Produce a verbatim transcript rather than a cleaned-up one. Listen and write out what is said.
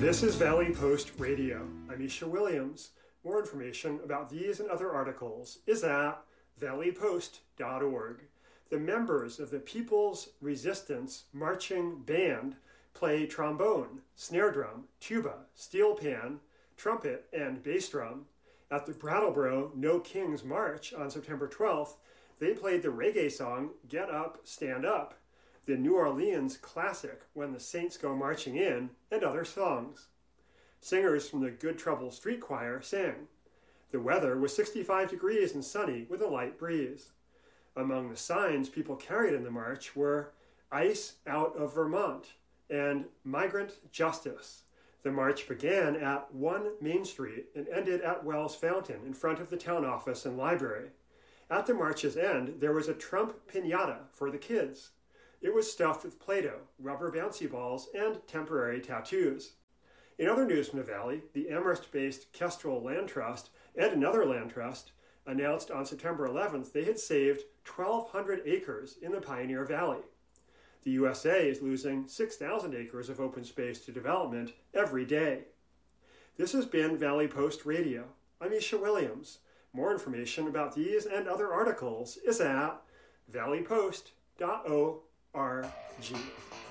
This is Valley Post Radio. I'm Isha Williams. More information about these and other articles is at valley post dot org. The members of the People's Resistance Marching Band play trombone, snare drum, tuba, steel pan, trumpet, and bass drum. At the Brattleboro No Kings March on September twelfth, they played the reggae song Get Up, Stand Up, the New Orleans classic When the Saints Go Marching In, and other songs. Singers from the Good Trouble Street Choir sang. The weather was sixty-five degrees and sunny with a light breeze. Among the signs people carried in the march were Ice Out of Vermont and Migrant Justice. The march began at one Main Street and ended at Wells Fountain in front of the town office and library. At the march's end, there was a Trump piñata for the kids. It was stuffed with Play-Doh, rubber bouncy balls, and temporary tattoos. In other news from the Valley, the Amherst-based Kestrel Land Trust and another land trust announced on September eleventh they had saved twelve hundred acres in the Pioneer Valley. The U S A is losing six thousand acres of open space to development every day. This has been Valley Post Radio. I'm Isha Williams. More information about these and other articles is at valley post dot org.